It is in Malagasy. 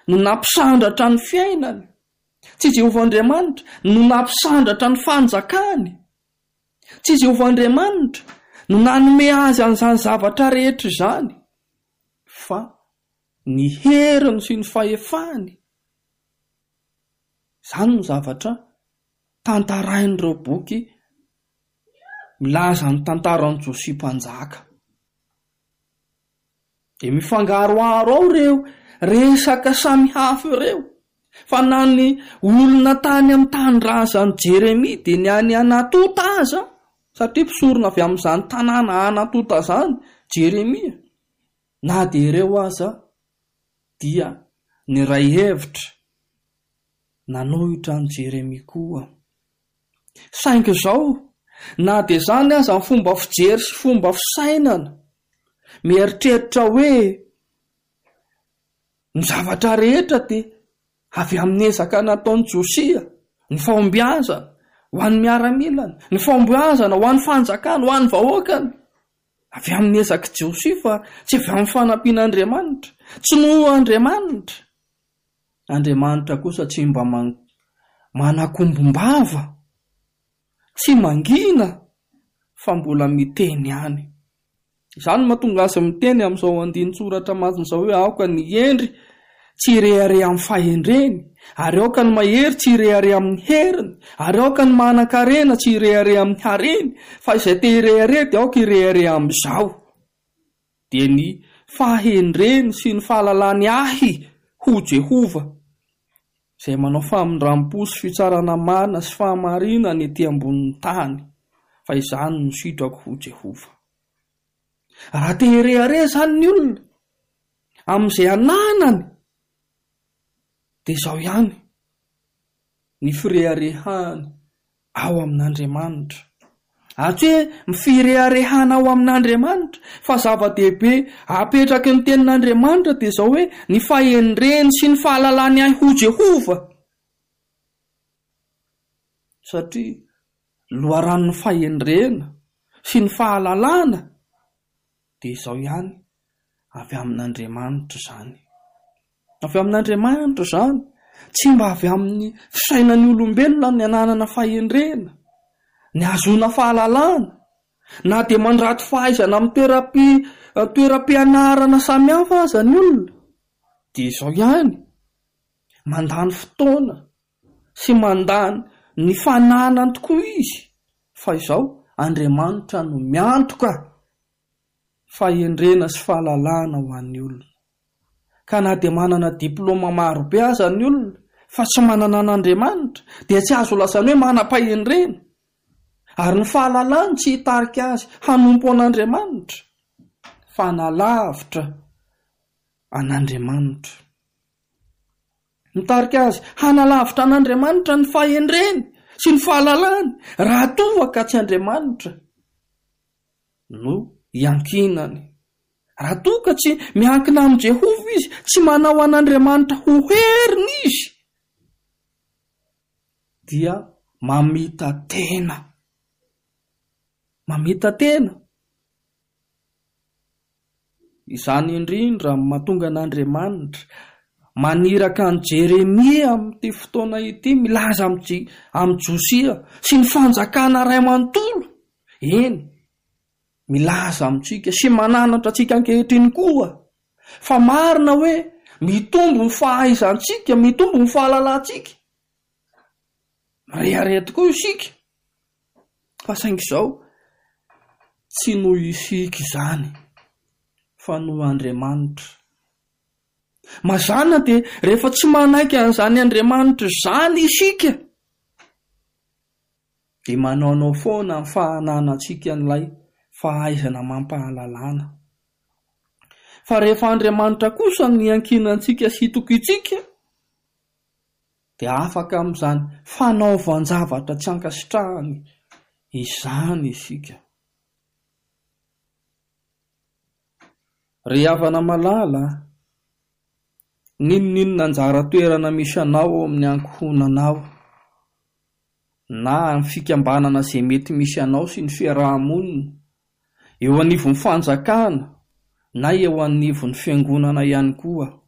no nampisandratra ny fiainany. Tsy Jehovah Andriamanitra no nampisandratra ny fanjakany. Tsy Jehovah Andriamanitra no nanome azy an'izany zavatra rehetra izany, fa ny heriny sy ny fahefany. Izany no zavatra tantarain'ireo boky milaza ny tantaran'ny Josia mpanjaka. Dia mifangaroaro ao ireo resaka samy hafa ireo. Fa na ny olona tany amin'ny tanindrazan'ny Jeremia dia ny any Anatota aza, satria mpisorona avy amin'izany tanàna Anatota izany Jeremia. Na dia ireo aza dia ny ray hevitra nanohitra ny Jeremia koa. Saingy izao, na dia izany aza ny fomba fijery sy fomba fisainana, mieritreritra hoe ny zavatra rehetra dia avy amin'ny ezaka nataon'i Josia, ny fahombiazana ho an'ny miaramilana, ny fahombiazana ho an'ny fanjakana, ho an'ny vahoakany, avy amin'ny ezaka Josia fa tsy avy amin'ny fanampian'Andriamanitra, tsy noho Andriamanitra. Andriamanitra kosa tsy mba manakombombava, tsy mangina, fa mbola miteny ihany. Izany mahatonga azy miteny amin'izao andinin-tsoratra matsin'izao hoe aoka ny endry tsy irehare amin'ny fahendreny, ary aoka ny mahery tsy irehare amin'ny heriny, ary aoka ny manan-karena tsy irehare amin'ny hareny, fa izay te irehare dia aoka irehare amin'izao. Dia ny fahendreny sy ny fahalalany ahy ho Jehova, izay manao famindram-po sy fitsarana marina sy fahamarinana ety ambonin'ny tany, fa izany no sitrako ho Jehova. Raha te irehare izany ny olona amin'izay ananany, dia izao ihany ny fireharehany ao amin'Andriamanitra. Tsy hoe mifireharehana ao amin'Andriamanitra, fa zava-dehibe apetraky ny tenin'Andriamanitra dia izao hoe ny fahendreny sy ny fahalalany ahy ho Jehova. Satria loharan'ny fahendrena sy ny fahalalana dia izao ihany avy amin'Andriamanitra izany. Avy amin'Andriamanitra izany, tsy mba avy amin'ny fisainan'ny olombelona ny ananana fahendrena, ny azona fahalalana, na dia mandrato fahaizana amin'ny toeram-pianarana samihafa aza ny olona, dia izao ihany mandany fotoana sy mandany ny fananany tokoa izy, fa izao Andriamanitra no miantoka fahendrena sy fahalalana ho an'ny olona. Ka na dia manana diplôma maro be aza ny olona, fa tsy manana an'Andriamanitra, dia tsy azo lasany hoe manam-pahendrena, ary ny fahalalany tsy hitarika azy hanompo an'Andriamanitra, fa nalavitra an'Andriamanitra. Mitarika azy hanalavitra an'Andriamanitra ny fahendreny sy ny fahalalany, raha tovaka tsy Andriamanitra no iankinany. Raha toka tsy miankina amin'ny Jehova izy, tsy manao an'Andriamanitra ho heriny izy, dia mamita tena. Mamita tena. Izany indrindra mahatonga an'Andriamanitra maniraka an Jeremia amin'ity fotoana ity, milaza amin'ny Josia sy ny fanjakana ray amanontolo. Eny, milaza amintsika sy mananatra antsika ankehitriny koa, fa marina hoe mitombo ny fahaizantsika, mitombo ny fahalalantsika, rehareha tokoa isika, fa saingy izao tsy noho isika izany, fa noho Andriamanitra. Mazana dia rehefa tsy manaiky an'izany Andriamanitra izany isika, dia manaonao foana ny fahananantsika n'ilay fahaizana mampahalalana. Fa rehefa Andriamanitra kosa ny ankinantsika sy tokitsika, dia afaka amin'izany fanaovan-javatra tsy ankasitrahany izany isika. Ry havana malala, ninon'inona anjara toerana misy anao amin'ny ankohonanao, na amin'ny fikambanana izay mety misy anao sy ny fiarahamonina, eo anivon'ny fanjakana na eo anivon'ny fiangonana ihany koa.